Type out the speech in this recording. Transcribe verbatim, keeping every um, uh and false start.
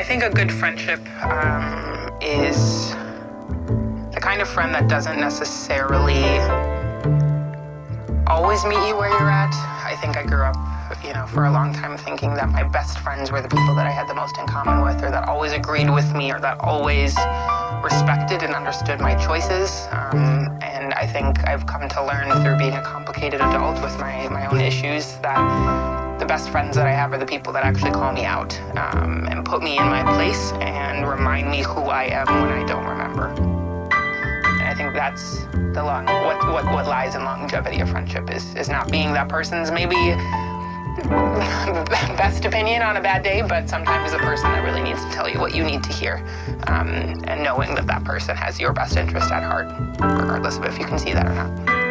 I think a good friendship um, is the kind of friend that doesn't necessarily always meet you where you're at. I think I grew up, you know, for a long time thinking that my best friends were the people that I had the most in common with, or that always agreed with me, or that always respected and understood my choices. Um, and I think I've come to learn through being a complicated adult with my, my own issues that the best friends that I have are the people that actually call me out um, and put me in my place and remind me who I am when I don't remember. And I think that's the long, what, what, what lies in longevity of friendship is, is not being that person's maybe best opinion on a bad day, but sometimes a person that really needs to tell you what you need to hear, um, and knowing that that person has your best interest at heart, regardless of if you can see that or not.